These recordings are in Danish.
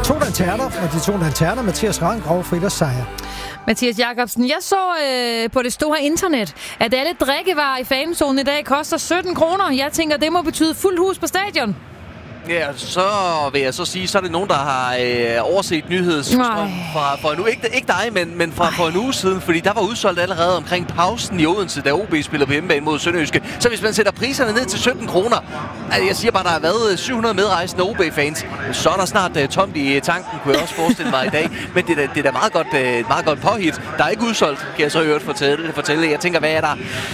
to lanterner, og de to lanterner, Mathias Rank og Fritters sejr. Mathias Jacobsen, jeg så på det store internet, at alle drikkevarer i fanzonen i dag koster 17 kroner. Jeg tænker, det må betyde fuldt hus på stadion. Ja, så vil jeg så sige, så er det nogen, der har overset nyhedsstrøm fra en uge. Ikke dig, men fra en uge siden, fordi der var udsolgt allerede omkring pausen i Odense, da OB spiller på hjemmebane mod Sønderjyske. Så hvis man sætter priserne ned til 17 kroner, jeg siger bare, der har været 700 medrejsende OB-fans, så er der snart tomt i tanken, kunne jeg også forestille mig i dag. Men det er da meget godt påhit. Der er ikke udsolgt, kan jeg så i øvrigt fortælle. Jeg tænker, hvad er der?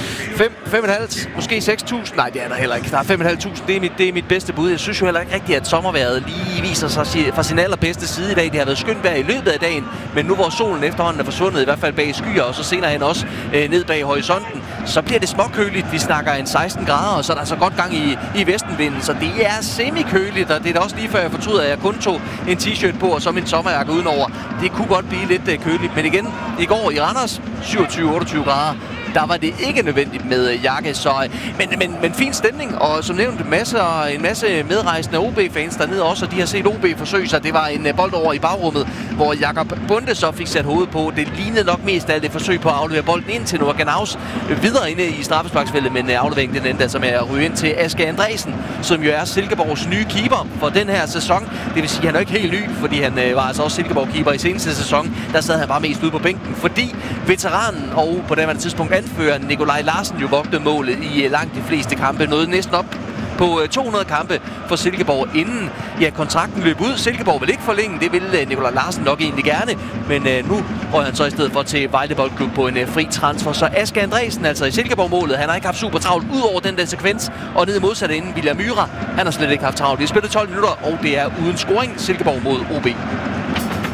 5.500, måske 6.000. Nej, det er der heller ikke. Der er 5.500. Det er mit bedste bud. Jeg synes jo heller ikke rigtigt, at sommervejret lige viser sig fra sin allerbedste side i dag. Det har været skønt vejr i løbet af dagen, men nu hvor solen efterhånden er forsvundet, i hvert fald bag skyer, og så senere hen også ned bag horisonten, så bliver det småkøligt. Vi snakker en 16 grader, og så er der så godt gang i vestenvinden, så det er semikøligt, og det er da også lige før jeg fortryder, at jeg kun tog en t-shirt på, og så min sommerjakke udenover. Det kunne godt blive lidt køligt, men igen, i går i Randers, 27-28 grader, der var det ikke nødvendigt med jakke, så men fin stemning, og som nævnt en masse medrejsende OB-fans dernede også, og de har set OB forsøge sig. Det var en bold over i bagrummet, hvor Jakob Bunde så fik sat hovedet på. Det lignede nok mest af det forsøg på at aflevere bolden ind til Noah Ganaus videre inde i straffesparksfeltet, men afleveringen den endte altså med at ryge ind til Aske Andresen, som jo er Silkeborgs nye keeper for den her sæson. Det vil sige, at han er ikke helt ny, fordi han var altså også Silkeborg-keeper i seneste sæson. Der sad han bare mest ude på bænken, fordi veteranen og på det tidspunkt anfører Nikolaj Larsen jo vogtede målet i langt de fleste kampe. Nåede næsten op på 200 kampe for Silkeborg, inden kontrakten løb ud. Silkeborg vil ikke forlænge, det ville Nikolaj Larsen nok egentlig gerne, men nu røg han så i stedet for til Vejle Boldklub på en fri transfer. Så Aske Andresen, altså i Silkeborg-målet, han har ikke haft super travlt ud over den der sekvens, og ned i modsatte enden, William Myhra, han har slet ikke haft travlt. Vi har spillet 12 minutter, og det er uden scoring Silkeborg mod OB.